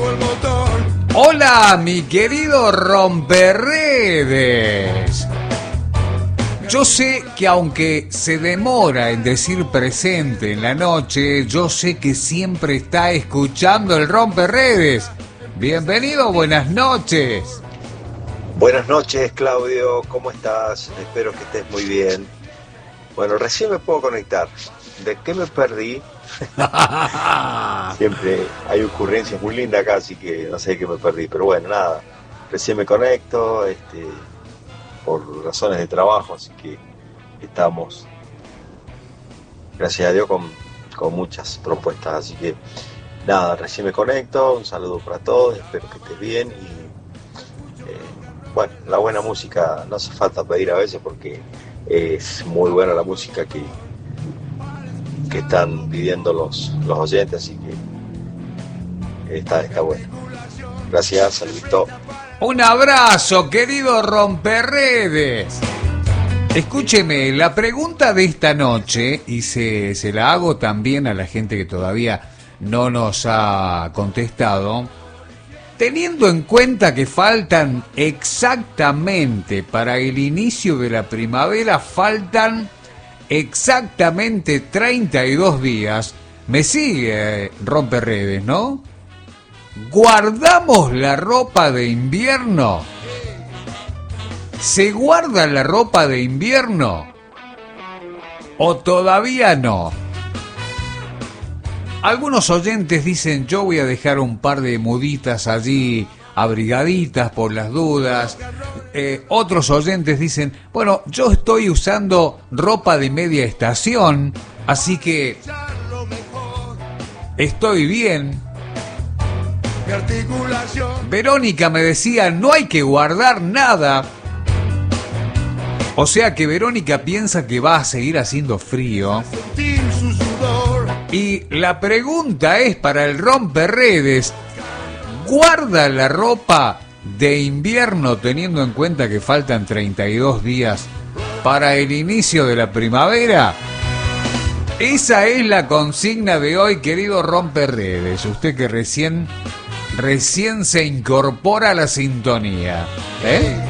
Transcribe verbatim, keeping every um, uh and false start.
Hola, mi querido romperredes. Yo sé que aunque se demora en decir presente en la noche, yo sé que siempre está escuchando el romperredes. Bienvenido, buenas noches. Buenas noches, Claudio, ¿cómo estás? Espero que estés muy bien. Bueno, recién me puedo conectar. ¿De qué me perdí? Siempre hay ocurrencias muy lindas acá, así que no sé de qué me perdí. Pero bueno, nada, recién me conecto, este, por razones de trabajo, así que estamos, gracias a Dios, con, con muchas propuestas. Así que nada, recién me conecto, un saludo para todos, espero que estés bien. Y eh, bueno, la buena música no hace falta pedir a veces porque es muy buena la música que que están pidiendo los, los oyentes, así que está, está bueno. Gracias, saludito. Un abrazo, querido romperredes. Escúcheme, la pregunta de esta noche, y se, se la hago también a la gente que todavía no nos ha contestado, teniendo en cuenta que faltan exactamente para el inicio de la primavera, faltan exactamente treinta y dos días. Me sigue, romperredes, ¿no? ¿Guardamos la ropa de invierno? ¿Se guarda la ropa de invierno? ¿O todavía no? Algunos oyentes dicen, yo voy a dejar un par de muditas allí abrigaditas por las dudas. Eh, otros oyentes dicen, bueno, yo estoy usando ropa de media estación, así que estoy bien. Verónica me decía, no hay que guardar nada. O sea que Verónica piensa que va a seguir haciendo frío. Y la pregunta es para el romperredes, ¿guarda la ropa de invierno teniendo en cuenta que faltan treinta y dos días para el inicio de la primavera? Esa es la consigna de hoy, querido romperredes. Usted que recién, recién se incorpora a la sintonía, ¿eh?